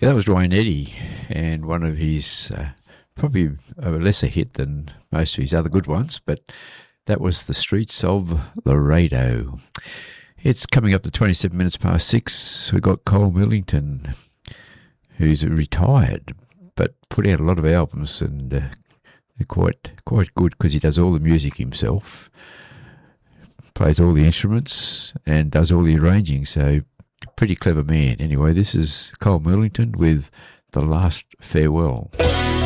Yeah, that was Dwayne Eddy, and one of his probably a lesser hit than most of his other good ones, but that was The Streets of Laredo. It's coming up to 27 minutes past 6. We've got Cole Millington, who's retired, but put out a lot of albums, and they're quite good because he does all the music himself, plays all the instruments, and does all the arranging, so pretty clever man. Anyway, this is Cole Millington with The Last Farewell.